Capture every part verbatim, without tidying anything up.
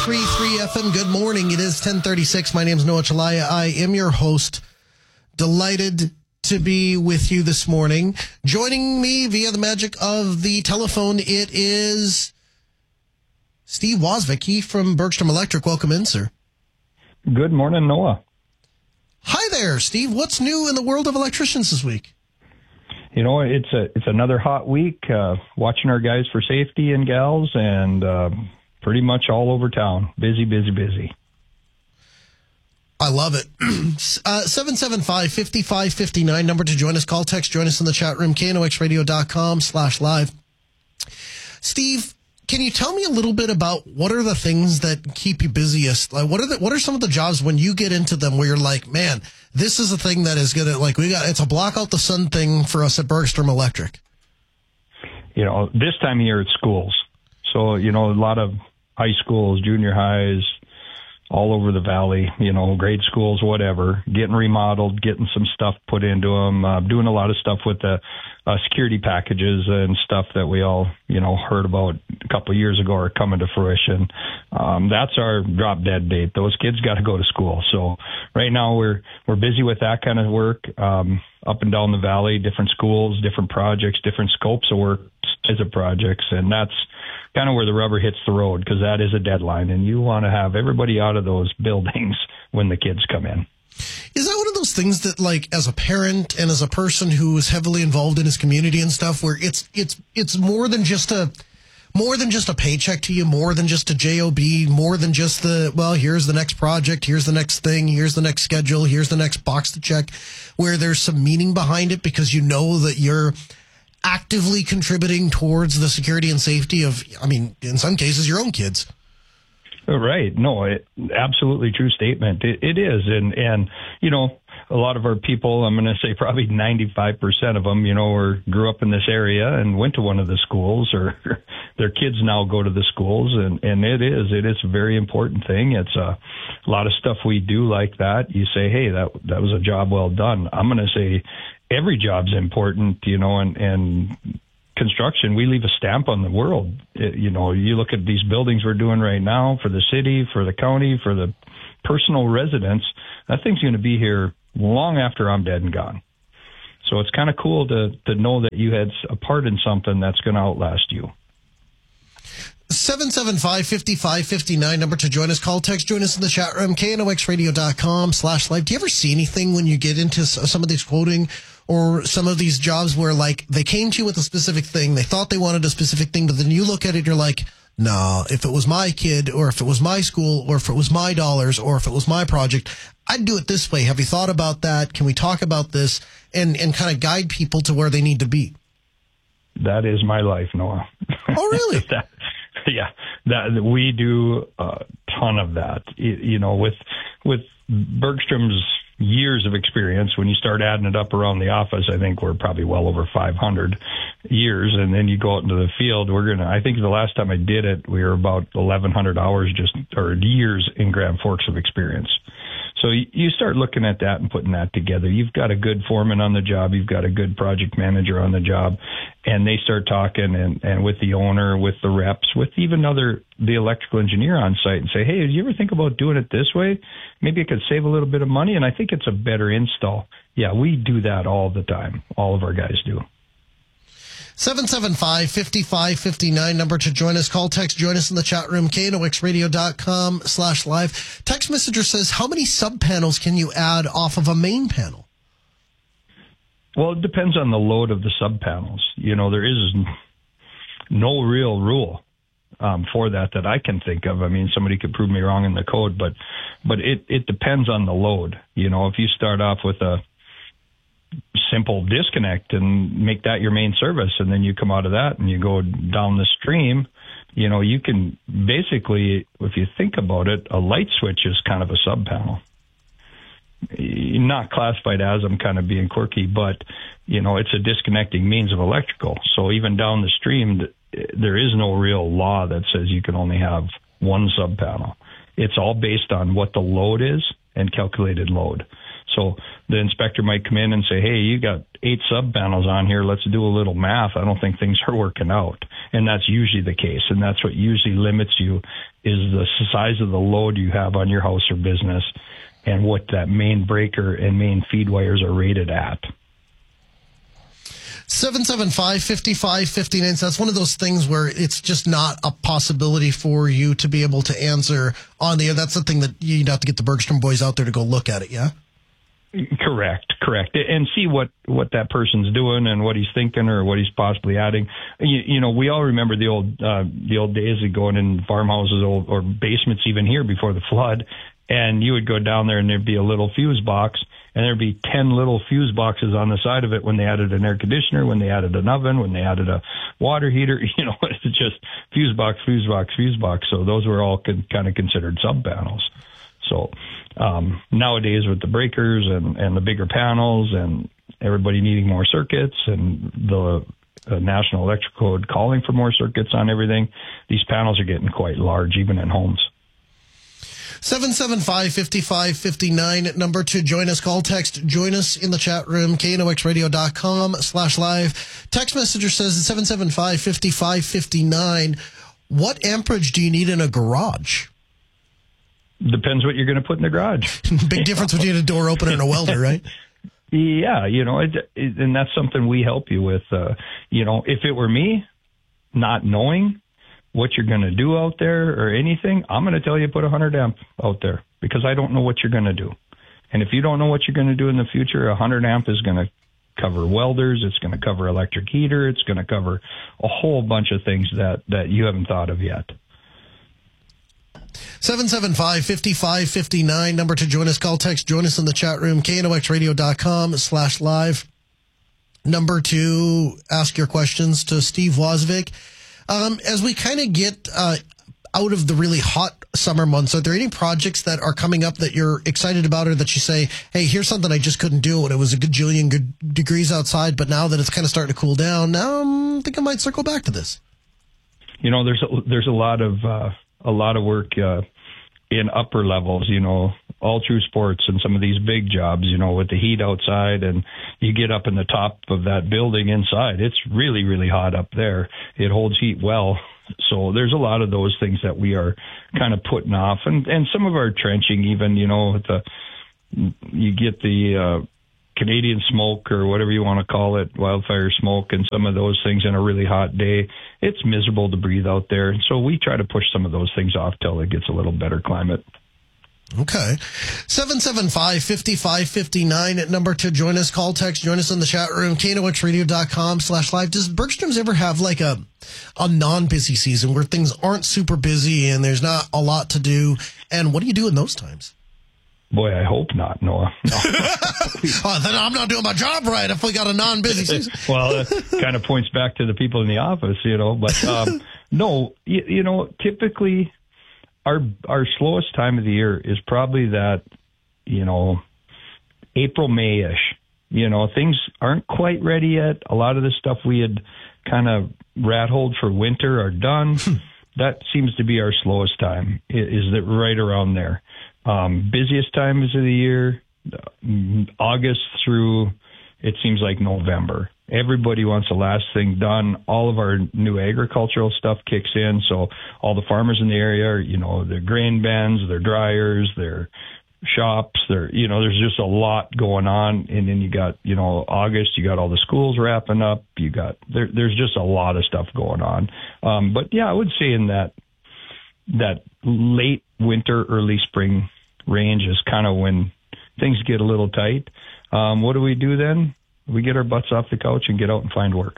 three three F M. Good morning. It is ten thirty-six. My name is Noah Chalaya. I am your host. Delighted to be with you this morning. Joining me via the magic of the telephone, it is Steve Wozvicki from Bergstrom Electric. Welcome in, sir. Good morning, Noah. Hi there, Steve. What's new in the world of electricians this week? You know, it's a it's another hot week. Uh, watching our guys for safety and gals, and uh, pretty much all over town. Busy, busy, busy. I love it. uh, seven seven five, five five five nine, number to join us. Call, text, join us in the chat room, K N O X radio dot com slash live. Steve, can you tell me a little bit about what are the things that keep you busiest? Like, what are the, what are some of the jobs when you get into them where you're like, man, this is a thing that is going to, like, we got, it's a block out the sun thing for us at Bergstrom Electric. You know, this time of year it's schools. So, you know, a lot of high schools, junior highs, all over the valley, you know, grade schools, whatever, getting remodeled, getting some stuff put into them, uh, doing a lot of stuff with the uh, security packages and stuff that we all, you know, heard about a couple of years ago are coming to fruition. Um, that's our drop dead date. Those kids got to go to school. So right now we're, we're busy with that kind of work, um, up and down the valley, different schools, different projects, different scopes of work, size of projects. And that's kind of where the rubber hits the road, because that is a deadline, and you want to have everybody out of those buildings when the kids come in. Is that one of those things that, like, as a parent and as a person who is heavily involved in his community and stuff, where it's it's it's more than just a more than just a paycheck to you, more than just a job, more than just the, well, here's the next project, here's the next thing, here's the next schedule, here's the next box to check, where there's some meaning behind it because you know that you're actively contributing towards the security and safety of, I mean, in some cases, your own kids. Right. No, it, absolutely true statement. It, it is. And, and, you know, a lot of our people, I'm going to say probably ninety-five percent of them, you know, or grew up in this area and went to one of the schools, or their kids now go to the schools. And, and it is, it is a very important thing. It's a, a lot of stuff we do like that. You say, hey, that, that was a job well done. I'm going to say every job's important, you know, and, and construction, we leave a stamp on the world. It, you know, you look at these buildings we're doing right now for the city, for the county, for the personal residents, that thing's going to be here long after I'm dead and gone. So it's kind of cool to, to know that you had a part in something that's going to outlast you. seven seven five, five five five nine, number to join us. Call, text, join us in the chat room, K N O X radio dot com slash live. Do you ever see anything when you get into some of these quoting or some of these jobs where, like, they came to you with a specific thing, they thought they wanted a specific thing, but then you look at it, you're like, no, if it was my kid, or if it was my school, or if it was my dollars, or if it was my project, I'd do it this way. Have you thought about that? Can we talk about this? And, and kind of guide people to where they need to be. That is my life, Noah. Oh, really? that, yeah, that we do a ton of that. You, you know, with with Bergstrom's years of experience, when you start adding it up around the office, I think we're probably well over five hundred years. And then you go out into the field, we're going to, I think the last time I did it, we were about eleven hundred hours just, or years in Grand Forks of experience. So you start looking at that and putting that together. You've got a good foreman on the job. You've got a good project manager on the job. And they start talking and, and with the owner, with the reps, with even other, the electrical engineer on site, and say, hey, did you ever think about doing it this way? Maybe it could save a little bit of money. And I think it's a better install. Yeah, we do that all the time. All of our guys do. seven seven five, five five five nine, number to join us. Call, text, join us in the chat room, K N O X radio dot com slash live. Text messenger says, how many sub panels can you add off of a main panel? Well, it depends on the load of the sub panels. You know, there is no real rule um, for that that I can think of. I mean, somebody could prove me wrong in the code, but but it, it depends on the load. You know, if you start off with a simple disconnect and make that your main service, and then you come out of that and you go down the stream, you know, you can basically, if you think about it, a light switch is kind of a sub panel. Not classified as, I'm kind of being quirky, but, you know, it's a disconnecting means of electrical. So even down the stream, there is no real law that says you can only have one sub panel. It's all based on what the load is and calculated load. So the inspector might come in and say, hey, you got eight sub panels on here. Let's do a little math. I don't think things are working out. And that's usually the case. And that's what usually limits you is the size of the load you have on your house or business and what that main breaker and main feed wires are rated at. seven seven five, five five five nine. So that's one of those things where it's just not a possibility for you to be able to answer on the air. That's the thing that you'd have to get the Bergstrom boys out there to go look at it, yeah? Correct, correct. And see what, what that person's doing and what he's thinking or what he's possibly adding. You, you know, we all remember the old uh, the old days of going in farmhouses or, or basements even here before the flood, and you would go down there and there'd be a little fuse box, and there'd be ten little fuse boxes on the side of it when they added an air conditioner, when they added an oven, when they added a water heater. You know, it's just fuse box, fuse box, fuse box. So those were all con- kind of considered sub panels. So um, nowadays with the breakers and, and the bigger panels and everybody needing more circuits and the uh, National Electrical Code calling for more circuits on everything, these panels are getting quite large, even in homes. seven seven five, five five five nine, number to join us. Call, text, join us in the chat room, K N O X radio dot com slash live. Text messenger says seven seven five, five five five nine. What amperage do you need in a garage? Depends what you're going to put in the garage. Big difference between a door opener and a welder, right? Yeah, you know, it, it, and that's something we help you with. Uh, you know, if it were me, not knowing what you're going to do out there or anything, I'm going to tell you put one hundred amp out there because I don't know what you're going to do. And if you don't know what you're going to do in the future, one hundred amp is going to cover welders, it's going to cover electric heater, it's going to cover a whole bunch of things that, that you haven't thought of yet. seven seven five, five five five nine, number to join us. Call, text, join us in the chat room, K N O X radio dot com slash live. Number to ask your questions to Steve Wozvik. Um, as we kind of get uh, out of the really hot summer months, are there any projects that are coming up that you're excited about or that you say, hey, here's something I just couldn't do when it was a gajillion good degrees outside, but now that it's kind of starting to cool down, now um, I think I might circle back to this? You know, there's a, there's a lot of uh, a lot of work uh, in upper levels, you know, all true sports and some of these big jobs, you know, with the heat outside and you get up in the top of that building inside. It's really, really hot up there. It holds heat well. So there's a lot of those things that we are kind of putting off. And, and some of our trenching even, you know, with the, you get the uh, Canadian smoke or whatever you want to call it, wildfire smoke and some of those things in a really hot day. It's miserable to breathe out there. And so we try to push some of those things off till it gets a little better climate. Okay. seven seven five, five five five nine, number to join us. Call, text, join us in the chat room, K N O X radio dot com slash live. Does Bergstrom's ever have like a a non-busy season where things aren't super busy and there's not a lot to do? And what do you do in those times? Boy, I hope not, Noah. No. Oh, then I'm not doing my job right if we got a non-busy season. Well, it kind of points back to the people in the office, you know. But um, no, you, you know, typically our our slowest time of the year is probably that, you know, April, May-ish. You know, things aren't quite ready yet. A lot of the stuff we had kind of rat-holed for winter are done. That seems to be our slowest time, is that right around there. Um, busiest times of the year, August through, it seems like November. Everybody wants the last thing done. All of our new agricultural stuff kicks in. So all the farmers in the area are, you know, their grain bins, their dryers, their shops, their, you know, there's just a lot going on. And then you got, you know, August, you got all the schools wrapping up. You got, there, there's just a lot of stuff going on. Um, but yeah, I would say in that, that late winter, early spring range is kind of when things get a little tight. Um, what do we do then? We get our butts off the couch and get out and find work.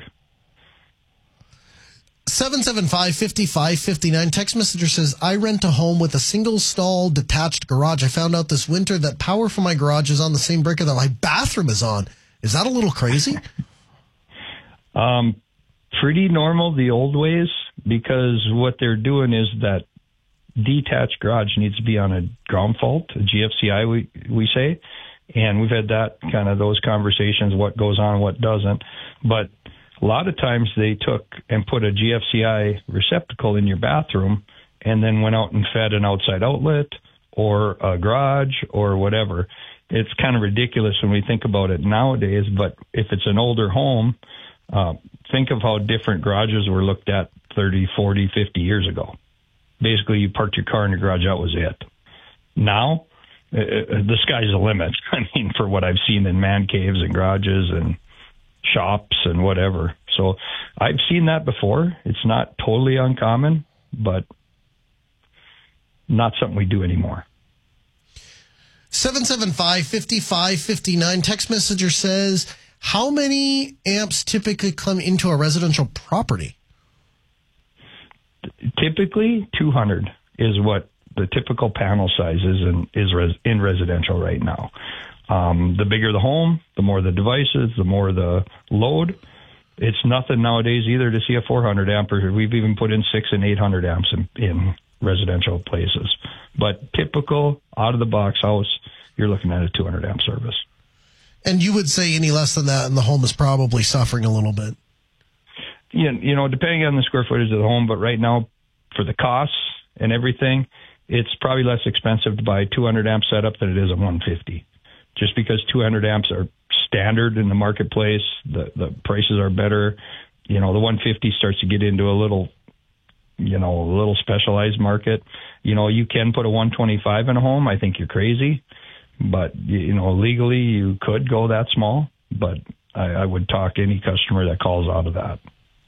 seven seven five, five five five nine. Text messenger says, I rent a home with a single stall detached garage. I found out this winter that power for my garage is on the same breaker that my bathroom is on. Is that a little crazy? um, pretty normal the old ways, because what they're doing is that detached garage needs to be on a ground fault, a G F C I, we, we say. And we've had that kind of those conversations, what goes on, what doesn't. But a lot of times they took and put a G F C I receptacle in your bathroom and then went out and fed an outside outlet or a garage or whatever. it's kind of ridiculous when we think about it nowadays. But if it's an older home, uh, think of how different garages were looked at thirty, forty, fifty years ago. Basically, you parked your car in your garage, that was it. Now, uh, the sky's the limit. I mean, for what I've seen in man caves and garages and shops and whatever. So I've seen that before. It's not totally uncommon, but not something we do anymore. seven seven five, five five five nine. Text messenger says, how many amps typically come into a residential property? Typically, two hundred is what the typical panel size is in, is res, in residential right now. Um, the bigger the home, the more the devices, the more the load. It's nothing nowadays either to see a four hundred amp. We've even put in six and eight hundred amps in, in residential places. But typical out-of-the-box house, you're looking at a two hundred amp service. And you would say any less than that, and the home is probably suffering a little bit. Yeah, you know, depending on the square footage of the home, but right now, for the costs and everything, it's probably less expensive to buy a two hundred amp setup than it is a one fifty. Just because two hundred amps are standard in the marketplace, the, the prices are better. You know, the one fifty starts to get into a little, you know, a little specialized market. You know, you can put a one twenty-five in a home. I think you're crazy. But, you know, legally you could go that small. But I, I would talk to any customer that calls out of that.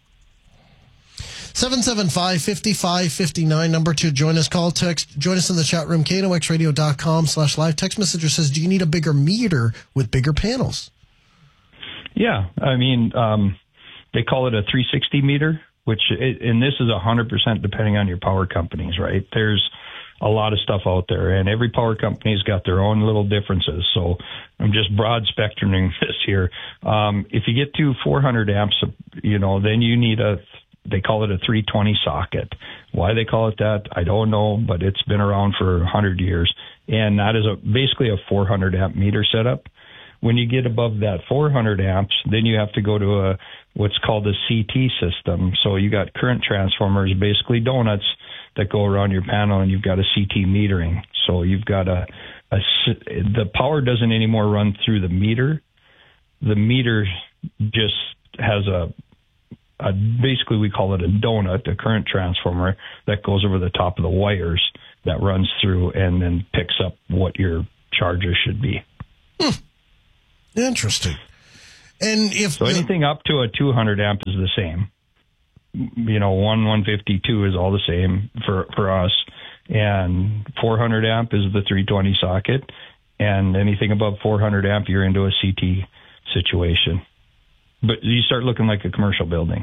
seven seven five, five five five nine, number to join us. Call, text, join us in the chat room, K N O X radio dot com slash live. Text messenger says, do you need a bigger meter with bigger panels? Yeah, I mean, um, they call it a three sixty meter, which, it, and this is one hundred percent depending on your power companies, right? There's a lot of stuff out there, and every power company's got their own little differences. So I'm just broad spectruming this here. Um, if you get to four hundred amps, you know, then you need a, they call it a three twenty socket. Why they call it that, I don't know, but it's been around for one hundred years. And that is a basically a four hundred amp meter setup. When you get above that four hundred amps, then you have to go to a what's called a C T system. So you got current transformers, basically donuts that go around your panel, and you've got a C T metering. So you've got a, a the power doesn't anymore run through the meter. The meter just has a Uh, basically, we call it a donut, a current transformer that goes over the top of the wires that runs through and then picks up what your charges should be. Hmm. Interesting. And if so, anything up to a two hundred amp is the same. You know, one one fifty-two is all the same for for us, and four hundred amp is the three twenty socket, and anything above four hundred amp, you're into a C T situation. But you start looking like a commercial building.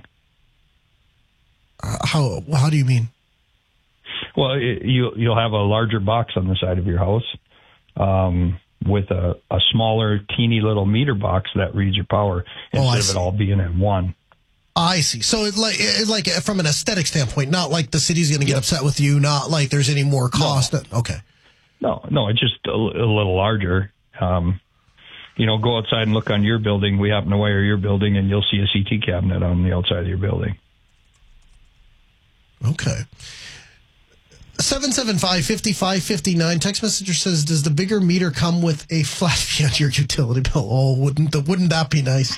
Uh, how how do you mean? Well, it, you, you'll have a larger box on the side of your house um, with a, a smaller, teeny little meter box that reads your power instead oh, of it all being in one. I see. So it's like, it's like from an aesthetic standpoint, not like the city's going to get yep. upset with you, not like there's any more cost. No. Okay. No, no, it's just a, a little larger. Um, You know, go outside and look on your building. We happen to wire your building, and you'll see a C T cabinet on the outside of your building. Okay. seven seven five, five five five nine. Text messenger says, does the bigger meter come with a flat fee on your utility bill? Oh, wouldn't the, wouldn't that be nice?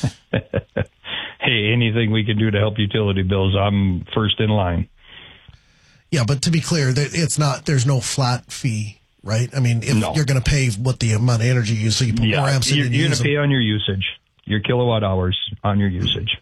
Hey, anything we can do to help utility bills, I'm first in line. Yeah, but to be clear, it's not, there's no flat fee. Right? I mean, if no. you're going to pay what the amount of energy you use, so you put yeah, more amps in. You're, and you're going to pay on your usage, your kilowatt hours on your usage.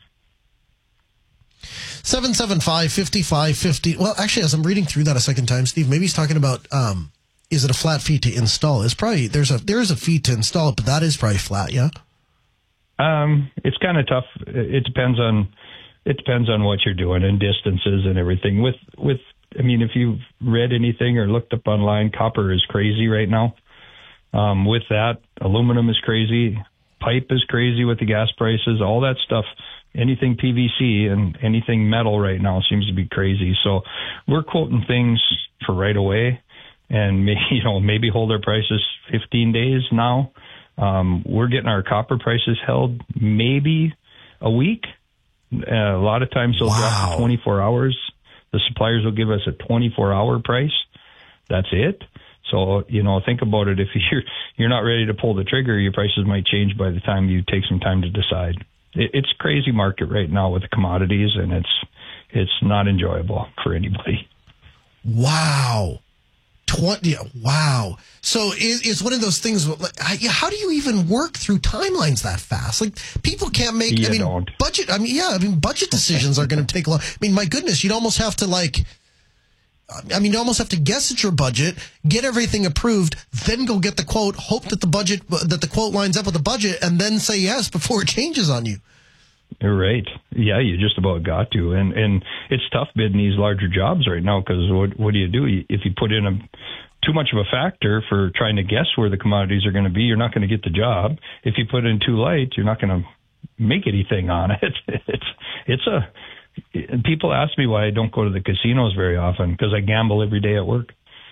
seven seven five, five five five zero. Well, actually, as I'm reading through that a second time, Steve, maybe he's talking about, um, is it a flat fee to install? It's probably, there's a, there is a fee to install it, but that is probably flat, yeah? Um, it's kind of tough. It depends on, it depends on what you're doing and distances and everything. With, with, I mean, if you've read anything or looked up online, copper is crazy right now. Um, with that, aluminum is crazy. Pipe is crazy with the gas prices. All that stuff, anything P V C and anything metal right now seems to be crazy. So we're quoting things for right away, and maybe, you know, maybe hold our prices fifteen days now. Um, we're getting our copper prices held maybe a week. Uh, a lot of times they'll wow. drop to twenty-four hours. The suppliers will give us a twenty-four hour price. That's it. So, you know, think about it. If you're you're not ready to pull the trigger, your prices might change by the time you take some time to decide. It, it's a crazy market right now with the commodities, and it's it's not enjoyable for anybody. Wow. twenty Wow. So it, it's one of those things. Like, how do you even work through timelines that fast? Like, people can't make. You I mean, don't. budget. I mean, yeah. I mean, budget decisions are going to take a long. I mean, my goodness, you'd almost have to like. I mean, you almost have to guess at your budget, get everything approved, then go get the quote, hope that the budget, that the quote lines up with the budget, and then say yes before it changes on you. You're right. Yeah, you just about got to. And and it's tough bidding these larger jobs right now because what, what do you do? If you put in a too much of a factor for trying to guess where the commodities are going to be, you're not going to get the job. If you put in too light, you're not going to make anything on it. It's, it's a... People ask me why I don't go to the casinos very often, because I gamble every day at work.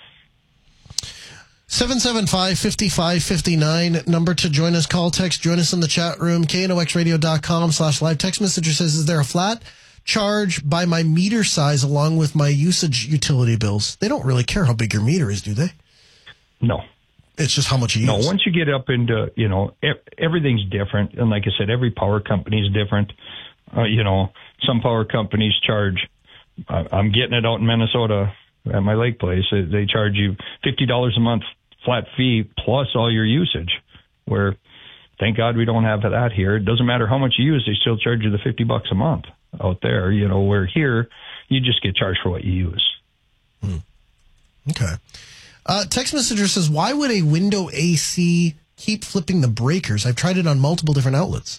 seven seven five, five five five nine, number to join us. Call, text, join us in the chat room. K N O X radio dot com slash live. Text messenger says, is there a flat charge by my meter size along with my usage utility bills? They don't really care how big your meter is, do they? No. It's just how much you no, use. No, once you get up into, you know, everything's different. And like I said, every power company is different. Uh, you know, some power companies charge, uh, I'm getting it out in Minnesota at my lake place, they charge you fifty dollars a month flat fee plus all your usage, where thank God we don't have that here. It doesn't matter how much you use, they still charge you the fifty bucks a month out there, you know, where here you just get charged for what you use. Hmm. Okay. Uh, text messenger says, why would a window A C keep flipping the breakers? I've tried it on multiple different outlets.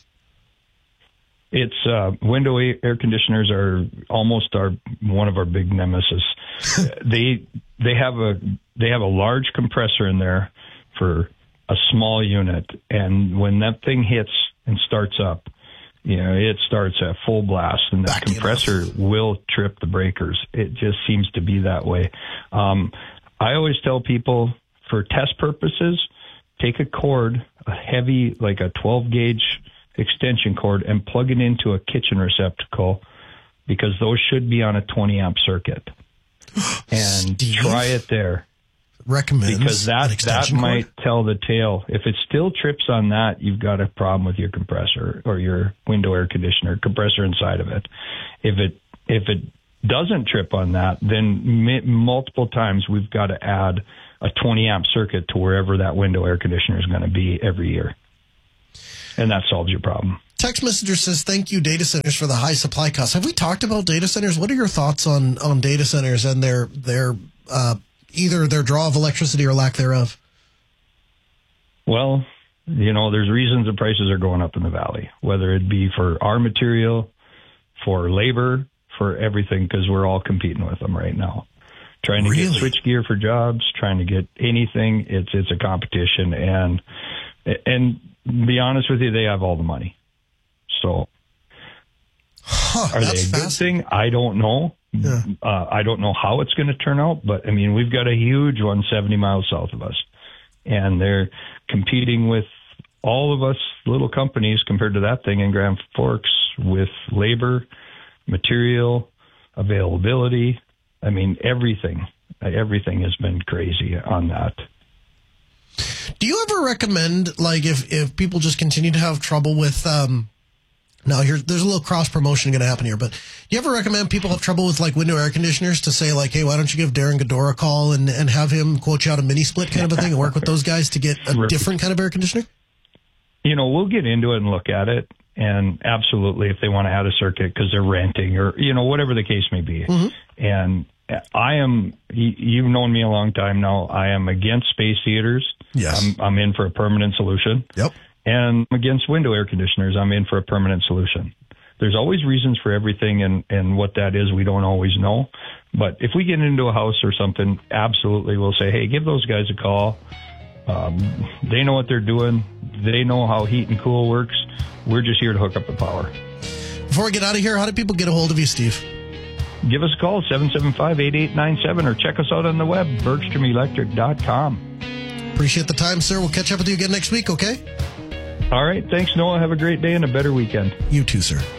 It's uh, window air conditioners are almost our one of our big nemesis. they they have a they have a large compressor in there for a small unit, and when that thing hits and starts up, you know, it starts at full blast, and the compressor will trip the breakers. It just seems to be that way. Um, I always tell people, for test purposes, take a cord, a heavy like a twelve gauge extension cord, and plug it into a kitchen receptacle, because those should be on a twenty amp circuit. And Steve try it there. Recommends because that that cord? might tell the tale. If it still trips on that, you've got a problem with your compressor or your window air conditioner compressor inside of it. If it if it doesn't trip on that, then m- multiple times we've got to add a twenty amp circuit to wherever that window air conditioner is going to be every year. And that solves your problem. Text messenger says, thank you, data centers, for the high supply costs. Have we talked about data centers? What are your thoughts on, on data centers and their their uh, either their draw of electricity or lack thereof? Well, you know, there's reasons the prices are going up in the valley, whether it be for our material, for labor, for everything, because we're all competing with them right now. Trying to really? get switchgear for jobs, trying to get anything. It's it's a competition, and and. Be honest with you, they have all the money. So, huh, are they a good thing? I don't know. Yeah. Uh, I don't know how it's going to turn out, but I mean, we've got a huge one seventy miles south of us, and they're competing with all of us little companies compared to that thing in Grand Forks with labor, material, availability. I mean, everything. Everything has been crazy on that. Do you ever recommend, like, if, if people just continue to have trouble with, um, now here, there's a little cross promotion going to happen here, but do you ever recommend people have trouble with, like, window air conditioners to say, like, hey, why don't you give Darren Godor a call and, and have him quote you out a mini split kind of a thing and work with those guys to get a different kind of air conditioner? You know, we'll get into it and look at it. And absolutely, if they want to add a circuit because they're renting or, you know, whatever the case may be. Mm-hmm. And I am, you've known me a long time now. I am against space heaters. Yes. I'm, I'm in for a permanent solution. Yep. And I'm against window air conditioners. I'm in for a permanent solution. There's always reasons for everything, and, and what that is, we don't always know. But if we get into a house or something, absolutely we'll say, hey, give those guys a call. Um, they know what they're doing. They know how heat and cool works. We're just here to hook up the power. Before we get out of here, how do people get a hold of you, Steve? Give us a call, seven seven five, eight eight nine seven, or check us out on the web, bergstrom electric dot com. Appreciate the time, sir. We'll catch up with you again next week, okay? All right. Thanks, Noah. Have a great day and a better weekend. You too, sir.